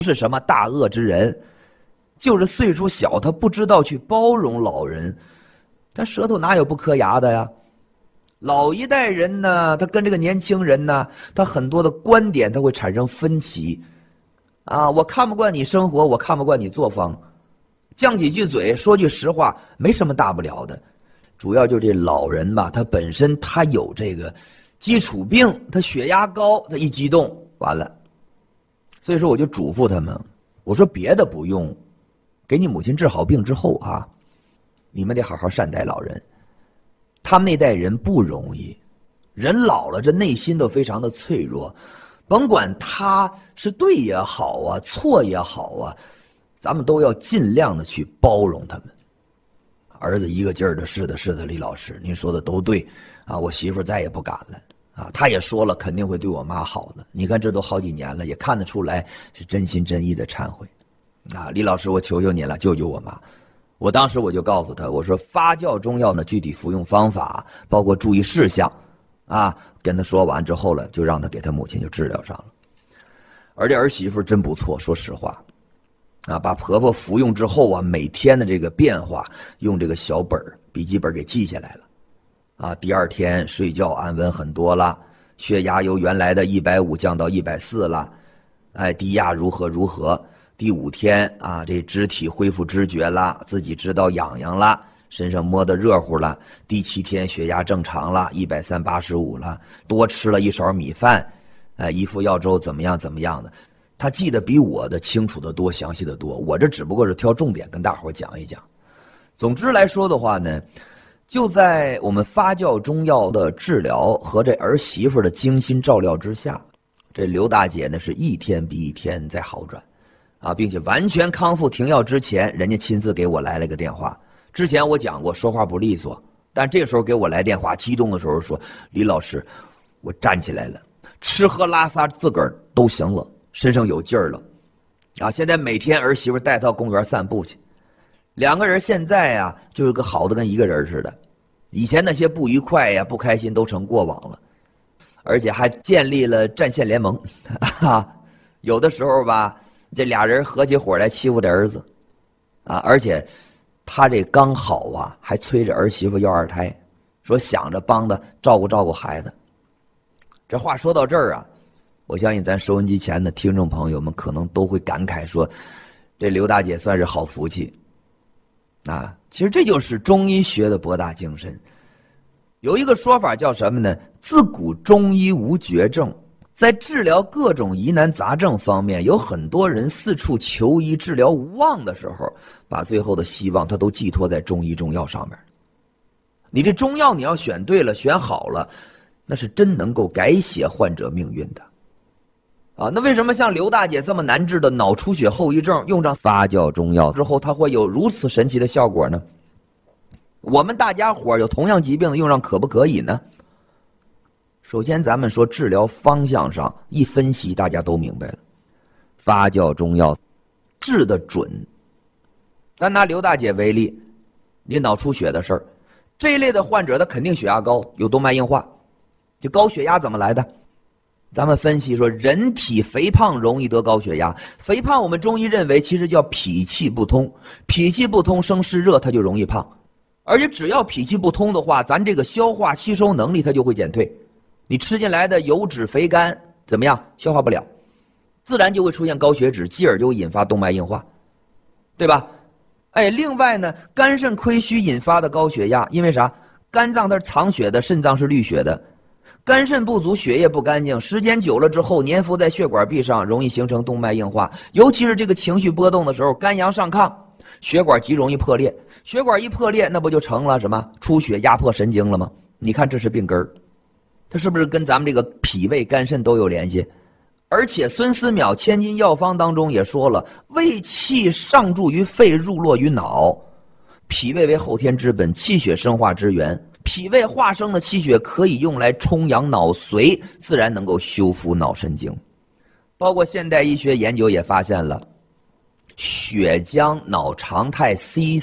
是什么大恶之人，就是岁数小，他不知道去包容老人。他舌头哪有不磕牙的呀？老一代人呢，他跟这个年轻人呢，他很多的观点他会产生分歧啊，我看不惯你生活，我看不惯你作风，犟几句嘴，说句实话，没什么大不了的。主要就是这老人吧，他本身他有这个基础病，他血压高，他一激动完了。所以说我就嘱咐他们，我说别的不用，给你母亲治好病之后啊，你们得好好善待老人。他们那代人不容易，人老了这内心都非常的脆弱，甭管他是对也好啊，错也好啊，咱们都要尽量的去包容他们。儿子一个劲儿的，是的，李老师，您说的都对啊，我媳妇再也不敢了啊，他也说了肯定会对我妈好的。你看这都好几年了，也看得出来是真心真意的忏悔啊。李老师，我求求你了，救救我妈。我当时我就告诉他，我说发酵中药的具体服用方法，包括注意事项啊，跟他说完之后了，就让他给他母亲就治疗上了。而这儿媳妇真不错，说实话啊，把婆婆服用之后啊，每天的这个变化用这个小本笔记本给记下来了啊。第二天睡觉安稳很多了，血压由原来的150降到140了，哎，低压如何。第5天啊，这肢体恢复知觉了，自己知道痒痒了，身上摸得热乎了。第7天血压正常了，130/85了，多吃了1勺米饭，一副药粥怎么样的。他记得比我的清楚得多，详细得多。我这只不过是挑重点跟大伙讲一讲。总之来说的话呢，就在我们发酵中药的治疗和这儿媳妇的精心照料之下，这刘大姐呢是一天比一天在好转啊，并且完全康复停药之前，人家亲自给我来了个电话。之前我讲过说话不利索，但这时候给我来电话，激动的时候说：“李老师，我站起来了，吃喝拉撒自个儿都行了。”身上有劲儿了，啊！现在每天儿媳妇带到公园散步去，2个人现在啊，就是个好的跟一个人似的。以前那些不愉快呀、不开心都成过往了，而且还建立了战线联盟，啊！有的时候吧，这俩人合起伙来欺负这儿子，啊！而且他这刚好啊，还催着儿媳妇要2胎，说想着帮他照顾孩子。这话说到这儿啊。我相信咱收音机前的听众朋友们可能都会感慨说，这刘大姐算是好福气啊！其实这就是中医学的博大精深。有一个说法叫什么呢？自古中医无绝症。在治疗各种疑难杂症方面，有很多人四处求医治疗无望的时候，把最后的希望他都寄托在中医中药上面。你这中药你要选对了，选好了，那是真能够改写患者命运的。啊，那为什么像刘大姐这么难治的脑出血后遗症，用上发酵中药之后，它会有如此神奇的效果呢？我们大家伙有同样疾病的用上可不可以呢？首先咱们说治疗方向上一分析，大家都明白了，发酵中药治得准。咱拿刘大姐为例，你脑出血的事儿，这一类的患者他肯定血压高，有动脉硬化。就高血压怎么来的？咱们分析说，人体肥胖容易得高血压。肥胖我们中医认为其实叫脾气不通，脾气不通生湿热，它就容易胖。而且只要脾气不通的话，咱这个消化吸收能力它就会减退。你吃进来的油脂肥甘怎么样？消化不了，自然就会出现高血脂，继而就会引发动脉硬化，对吧？哎，另外呢，肝肾亏虚引发的高血压，因为啥？肝脏它是藏血的，肾脏是滤血的。肝肾不足，血液不干净，时间久了之后粘附在血管壁上，容易形成动脉硬化。尤其是这个情绪波动的时候，肝阳上亢，血管极容易破裂。血管一破裂，那不就成了什么出血压迫神经了吗？你看这是病根儿，它是不是跟咱们这个脾胃肝肾都有联系？而且孙思邈《千金药方》当中也说了，胃气上注于肺，入络于脑。脾胃为后天之本，气血生化之源。脾胃化生的气血可以用来充养脑髓，自然能够修复脑神经。包括现代医学研究也发现了，血浆脑常态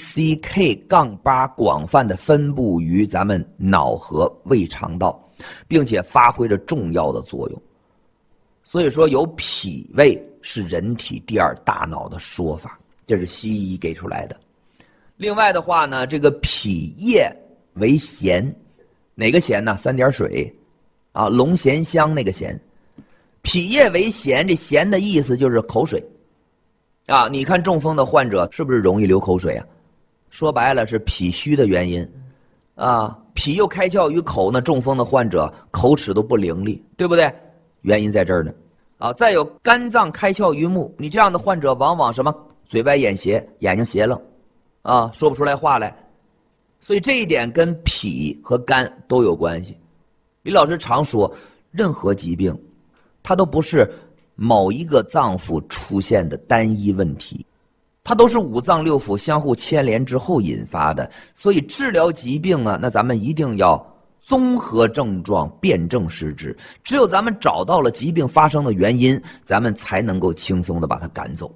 CCK-8 广泛的分布于咱们脑和胃肠道，并且发挥着重要的作用。所以说有脾胃是人体第二大脑的说法，这是西医给出来的。另外的话呢，这个脾液为涎，哪个涎呢？三点水啊，龙涎香那个涎。脾液为涎，这涎的意思就是口水啊。你看中风的患者是不是容易流口水啊？说白了是脾虚的原因啊。脾又开窍于口呢，中风的患者口齿都不伶俐，对不对？原因在这儿呢。啊，再有肝脏开窍于目，你这样的患者往往什么？嘴歪眼斜，眼睛斜楞，啊，说不出来话来。所以这一点跟脾和肝都有关系。李老师常说，任何疾病它都不是某一个脏腑出现的单一问题，它都是五脏六腑相互牵连之后引发的。所以治疗疾病啊，那咱们一定要综合症状，辨证施治。只有咱们找到了疾病发生的原因，咱们才能够轻松的把它赶走。